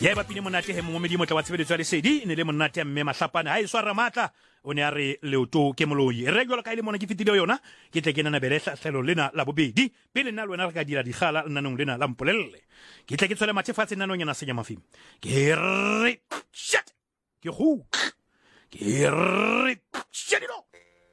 ya ba pine monate he momedi motla wa tshebeletso ya lesedi ne le monate mme Mahlapane ha e swara matla o ne a re leoto ke moloi re jwalo ka ile mona ke fitile yona ke tle ke nana beletla hlelo lena la bobedi pele nna le wena re ka dira digala nnanong lena la mpolelle ke tle ke tswele mathefatse nnanong yana senya mafimi ke re shit ke go ke re shedilo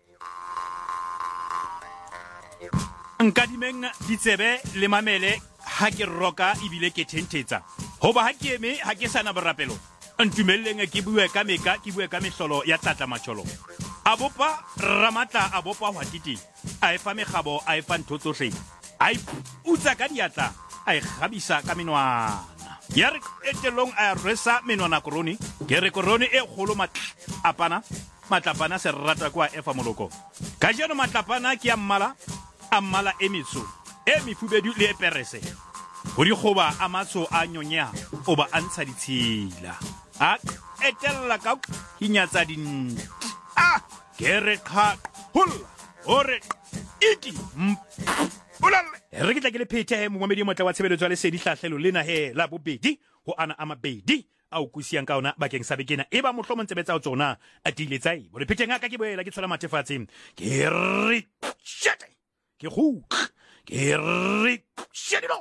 nkadimeng ditsebe le mamele ha ke roka ibile ke thentetsa hoba ha ke eme ha ke sana borapelo ntumelleng ke bue ka meka ke bue ka mehlolo ya tlatla matsholo abopa ramata abopa hwatiti a efa megabo a efa ntotsohle a utsa ka diatla a gabisa ka menwana ya re etelong a resa menwana koroni ke re koroni e kgolo apana matlapana se rata kwa efa moloko ka jeno matlapana ke a mmala emitso e mifubedu le perese ho di khoba a matso a nyonya o ba antsha ditshila a etella ka hinyatsa din kere kha hul ore iti ulale re ke tla ke le phete mo momedi motla wa tshebeletso ya lesedi hlahlelo lena he la bobedi ho ana a mabedi a o kusiang ka ona bakeng sa bekena e ba mohlomo ntsebetsa o tsona a diletsai bo le phete ngaka ke boela ke tshola mathefatseng ke re shit ke go ke re shedilo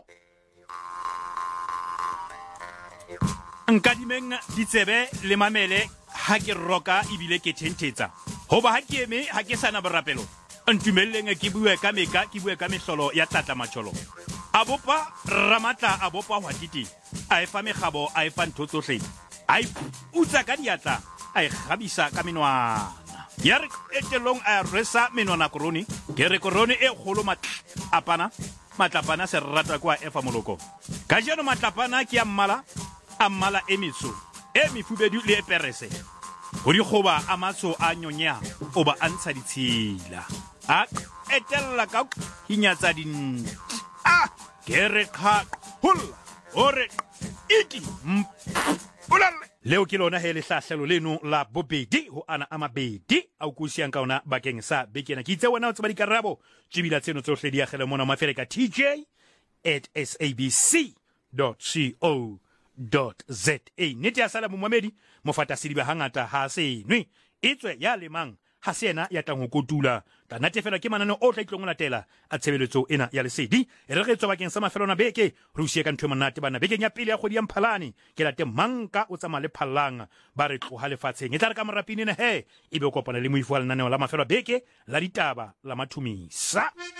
nkadimeng ditsebe le mamele ha ke roka ibile ke thentetsa hoba ha ke eme ha ke sana borapelo ntumelleng ke bue ka meka ke bue ka mehlolo ya tlatla matsholo abopa ramata abopa hwatiti a efa megabo a efa ntotsohle a utsa ka diatla a gabisa ka menwana ya re etelong a resa menwana koroni ke re koroni e kgolo matlapana se rata kwa efa moloko ka jeno matlapana ke a mmala emitso e mifubedu le perese ho di khoba a matso a nyonya o ba antsha ditshila a etella ka hinyatsa din kere kha hul ore iti ulale leo ke lona he le hlahlelo leno la bobedi ho ana a mabedi a o kusiang ka ona bakeng sa bekena ke itse wena o tseba dikarabo tshibila tseno tsohle di agela mona mafere ka tj@sabc.co.za nete ya sala momamedi mofata sidiba hangata ha senwe etswe ya lemang ha se yena ya tlang ho kotula tla natefela ke manane o tla itlong latela a tshebeletso ena ya lesedi re re tswa bakeng sa mafelona beke re usie ka ntwe monate bana bekeng ya pele ya kgodi ya Mphalane ke late manka o tsama le phallang ba re tloha lefatsheng e tla re ka morapini ne he ebe o kopana le moifu wa lenaneo la mafelo beke la ditaba la mathumisa